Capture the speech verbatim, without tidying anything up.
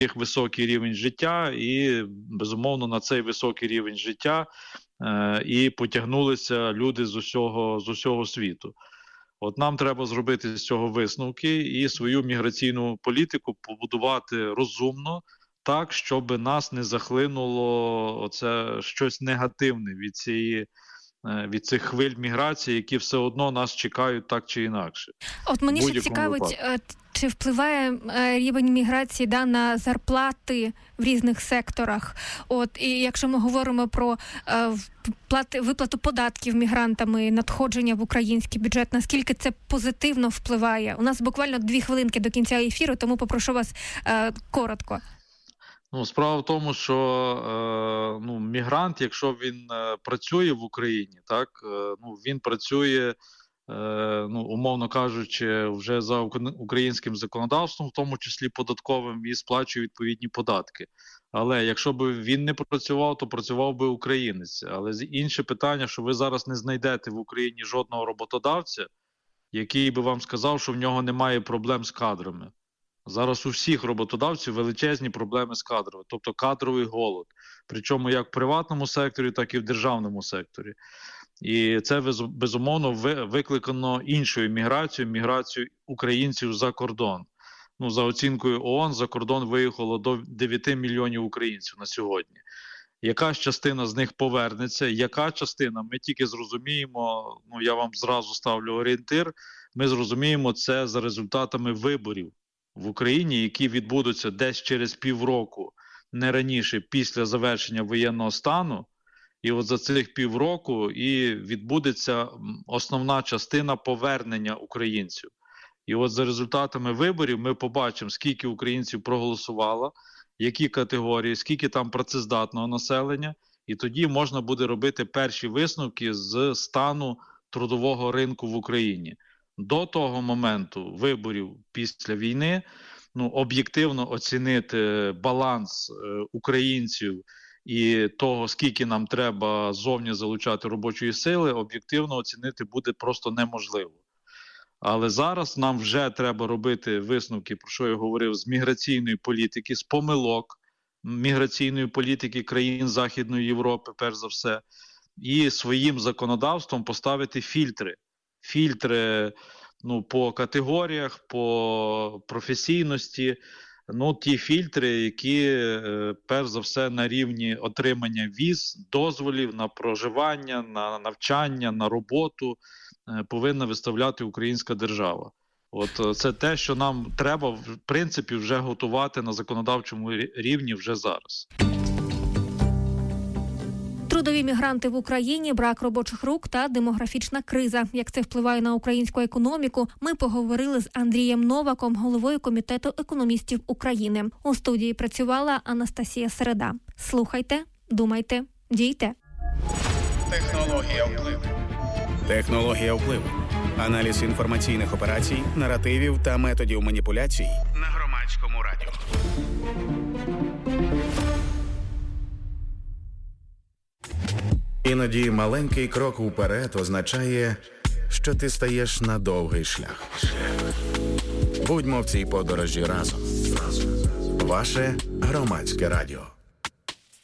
їх високий рівень життя, і, безумовно, на цей високий рівень життя е, і потягнулися люди з усього, з усього світу. От нам треба зробити з цього висновки і свою міграційну політику побудувати розумно, так, щоб нас не захлинуло оце щось негативне від цієї від цих хвиль міграції, які все одно нас чекають так чи інакше. От мені ще цікавить, випадку. Чи впливає рівень міграції да, на зарплати в різних секторах? От, і якщо ми говоримо про е, плати, виплату податків мігрантами, надходження в український бюджет, наскільки це позитивно впливає? У нас буквально дві хвилинки до кінця ефіру, тому попрошу вас е, коротко. Ну, справа в тому, що е, ну, мігрант, якщо він е, працює в Україні, так, е, ну, він працює, е, ну, умовно кажучи, вже за українським законодавством, в тому числі податковим, і сплачує відповідні податки. Але якщо б він не працював, то працював би українець. Але інше питання, що ви зараз не знайдете в Україні жодного роботодавця, який би вам сказав, що в нього немає проблем з кадрами. Зараз у всіх роботодавців величезні проблеми з кадрами, тобто кадровий голод. Причому як в приватному секторі, так і в державному секторі. І це, безумовно, викликано іншою міграцією, міграцією українців за кордон. Ну, за оцінкою ООН, за кордон виїхало до дев'яти мільйонів українців на сьогодні. Яка частина з них повернеться, яка частина, ми тільки зрозуміємо, ну я вам зразу ставлю орієнтир, ми зрозуміємо це за результатами виборів в Україні, які відбудуться десь через півроку, не раніше, після завершення воєнного стану. І от за цих півроку і відбудеться основна частина повернення українців. І от за результатами виборів ми побачимо, скільки українців проголосувало, які категорії, скільки там працездатного населення, і тоді можна буде робити перші висновки з стану трудового ринку в Україні. До того моменту виборів після війни, ну, об'єктивно оцінити баланс е, українців і того, скільки нам треба зовні залучати робочої сили, об'єктивно оцінити буде просто неможливо. Але зараз нам вже треба робити висновки, про що я говорив, з міграційної політики, з помилок міграційної політики країн Західної Європи, перш за все, і своїм законодавством поставити фільтри. Фільтри, ну, по категоріях, по професійності, ну, ті фільтри, які, е, перш за все, на рівні отримання віз, дозволів на проживання, на навчання, на роботу е, повинна виставляти українська держава. От це те, що нам треба, в принципі, вже готувати на законодавчому рівні вже зараз. Трудові мігранти в Україні, брак робочих рук та демографічна криза. Як це впливає на українську економіку, ми поговорили з Андрієм Новаком, головою Комітету економістів України. У студії працювала Анастасія Середа. Слухайте, думайте, дійте. Технологія впливу. Технологія впливу. Аналіз інформаційних операцій, наративів та методів маніпуляцій на Громадському радіо. Іноді маленький крок уперед означає, що ти стаєш на довгий шлях. Будьмо в цій подорожі разом. Ваше Громадське радіо.